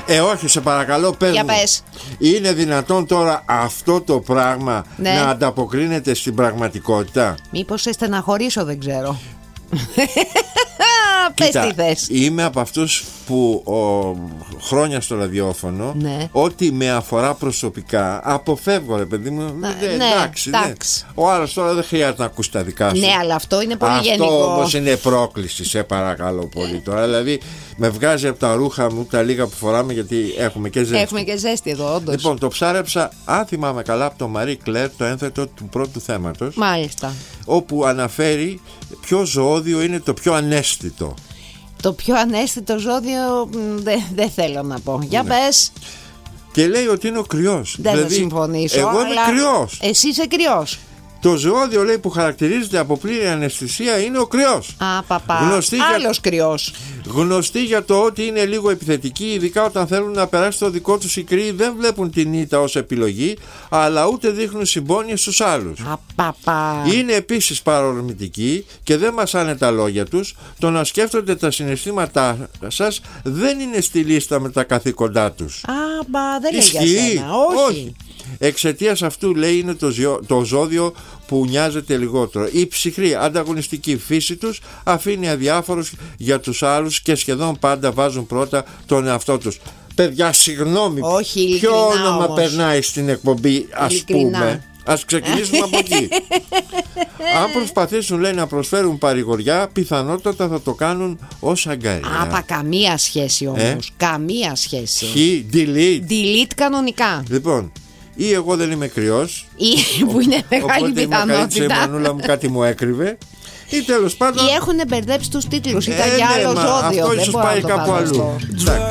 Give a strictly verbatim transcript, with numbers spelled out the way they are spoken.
Ε, όχι, σε παρακαλώ, πες Για μου. πες. Είναι δυνατόν τώρα αυτό το πράγμα Ναι. να ανταποκρίνεται στην πραγματικότητα? Μήπως σε στεναχωρήσω, δεν ξέρω. Πες Κοίτα, τι θες. είμαι από αυτούς που ο, χρόνια στο ραδιόφωνο, Ναι. ό,τι με αφορά προσωπικά αποφεύγω, ρε παιδί μου. Να- ε, ναι, εντάξει, ναι. εντάξει. Ο άλλος τώρα δεν χρειάζεται να ακούσει τα δικά σου. Ναι, αλλά αυτό είναι πολύ Αυτό γενικό. όμως είναι πρόκληση, σε παρακαλώ πολύ τώρα. Δηλαδή με βγάζει από τα ρούχα μου τα λίγα που φοράμε, γιατί έχουμε και ζέστη. Έχουμε και ζέστη εδώ, όντως. Λοιπόν, το ψάρεψα, αν θυμάμαι καλά, από το Marie Claire, το ένθετο του πρώτου θέματος, Μάλιστα. όπου αναφέρει ποιο ζωώδιο είναι το πιο ανέστητο. Το πιο ανέστητο ζώδιο δεν δε θέλω να πω. Για Ναι. πες. Και λέει ότι είναι ο κρυός. Δεν Δηλαδή, θα συμφωνήσω. εγώ είμαι αλλά κρυός. Εσύ είσαι κρυός. Το ζωώδιο, λέει, που χαρακτηρίζεται από πλήρη αναισθησία είναι ο κρυός. Α, παπά. Γνωστή για- Άλλος κρυός. Γνωστοί για το ότι είναι λίγο επιθετικοί, ειδικά όταν θέλουν να περάσει το δικό τους. Οι κρύοι δεν βλέπουν την ήττα ως επιλογή, αλλά ούτε δείχνουν συμπόνια στους άλλους. Α, παπά. Είναι επίσης παρορμητικοί και δεν μασάνε τα λόγια τους. Το να σκέφτονται τα συναισθήματά σας δεν είναι στη λίστα με τα καθήκοντά τους. Α, μπα, δεν λέει για Ισχύει? σένα. Όχι. Εξαιτίας αυτού, λέει, είναι το, ζυο- το ζώδιο που νοιάζεται λιγότερο. Η ψυχρή ανταγωνιστική φύση τους αφήνει αδιάφορους για τους άλλους και σχεδόν πάντα βάζουν πρώτα τον εαυτό τους. Παιδιά, συγγνώμη, Όχι, ποιο ειλικρινά όνομα όμως. περνάει στην εκπομπή, ας Ειλικρινά. πούμε? Ας ξεκινήσουμε από εκεί. Αν προσπαθήσουν, λέει, να προσφέρουν παρηγοριά, πιθανότατα θα το κάνουν ως αγκαρία. Άπα, καμία σχέση όμως. Ε? Καμία σχέση. Χ, delete. Delete κανονικά. Λοιπόν, ή εγώ δεν είμαι κρυός, Ή που είναι μεγάλη οπότε η μακαρίτσα η πιθανότητα. μανούλα μου κάτι μου έκρυβε, ή τέλος πάντων. Ή έχουν μπερδέψει τους τίτλους. Ήταν Ε, για ναι, άλλο μα ζώδιο. αυτό Δεν ίσως μπορώ να πάει το κάπου φανταστώ. αλλού. Εντάξει.